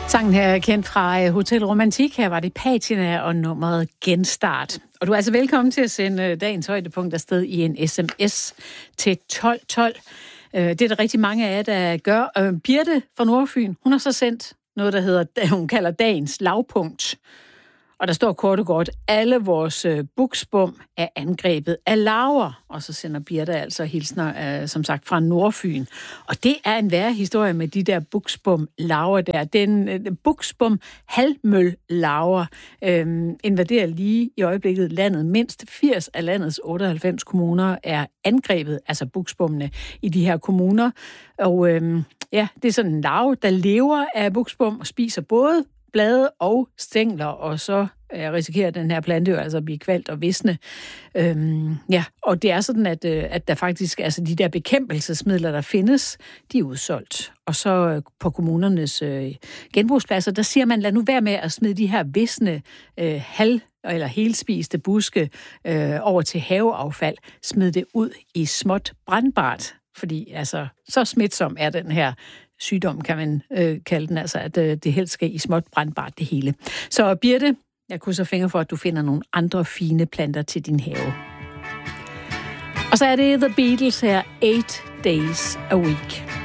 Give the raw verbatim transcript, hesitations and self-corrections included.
Sangen her er kendt fra Hotel Romantik. Her var det Patina og nummeret Genstart. Og du er altså velkommen til at sende dagens højdepunkt afsted i en sms til tolv tolv. Det er der rigtig mange af jer, der gør. Birte fra Nordfyn, hun har så sendt noget, der hedder, hun kalder dagens lavpunkt. Og der står kort og godt, alle vores øh, buksbum er angrebet af larver. Og så sender Birte altså hilsner, øh, som sagt, fra Nordfyn. Og det er en værre historie med de der buksbum larver der. Den øh, buksbum halvmøl larver øh, invaderer lige i øjeblikket landet. Mindst firs af landets otteoghalvfems kommuner er angrebet, altså buksbummene i de her kommuner. Og øh, ja, det er sådan en larve, der lever af buksbum og spiser både blade og stængler, og så øh, risikerer den her plante jo altså at blive kvalt og visne. Øhm, ja, og det er sådan, at, øh, at der faktisk, altså de der bekæmpelsesmidler, der findes, de er udsolgt. Og så øh, på kommunernes øh, genbrugspladser, der siger man, lad nu være med at smide de her visne øh, halv- eller helspiste buske øh, over til haveaffald. Smid det ud i småt brandbart, fordi altså, så smitsom er den her sygdom, kan man øh, kalde den, altså at øh, det helst skal i småt brandbart det hele. Så Birte, jeg krydser fingre for, at du finder nogle andre fine planter til din have. Og så er det The Beatles her, Eight Days a Week.